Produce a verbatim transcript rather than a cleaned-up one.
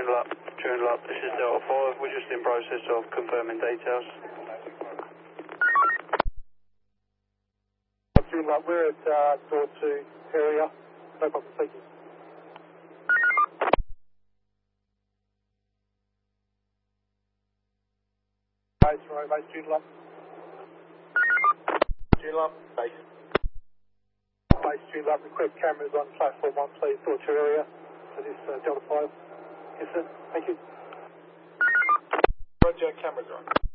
Joondalup, Joondalup, this is Delta five. We're just in process of confirming details. Joondalup, we're at uh, door two area. No problem, thank you. Base, right, base, Joondalup. Joondalup, base. Base, Joondalup, request cameras on platform one, please, door two area. For this uh, Delta five. Yes, sir, thank you. Roger, cameras are on.